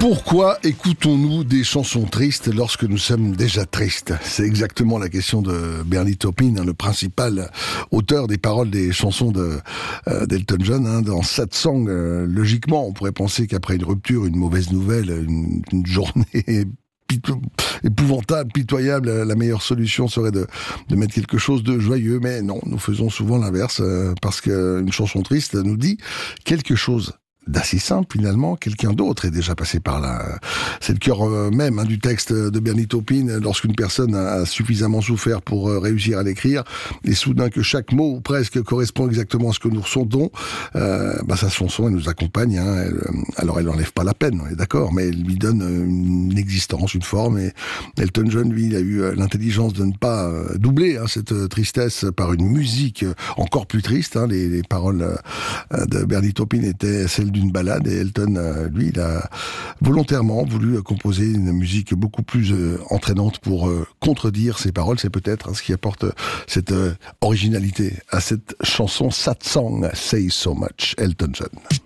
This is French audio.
Pourquoi écoutons-nous des chansons tristes lorsque nous sommes déjà tristes? C'est exactement la question de Bernie Taupin, le principal auteur des paroles des chansons d'Elton John. Dans Sad Song, logiquement, on pourrait penser qu'après une rupture, une mauvaise nouvelle, une journée épouvantable, pitoyable, la meilleure solution serait de mettre quelque chose de joyeux. Mais non, nous faisons souvent l'inverse, parce qu'une chanson triste nous dit quelque chose d'assez simple finalement. Quelqu'un d'autre est déjà passé par là. C'est le cœur même du texte de Bernie Taupin. Lorsqu'une personne a suffisamment souffert pour réussir à l'écrire, et soudain que chaque mot ou presque correspond exactement à ce que nous ressentons, sa chanson elle nous accompagne. Alors elle n'enlève pas la peine, on est d'accord, mais elle lui donne une existence, une forme. Et Elton John, lui, il a eu l'intelligence de ne pas doubler cette tristesse par une musique encore plus triste. Les paroles de Bernie Taupin étaient celles d'une balade, et Elton, lui, il a volontairement voulu composer une musique beaucoup plus entraînante pour contredire ses paroles. C'est peut-être ce qui apporte cette originalité à cette chanson Sad Song, Say So Much, Elton John.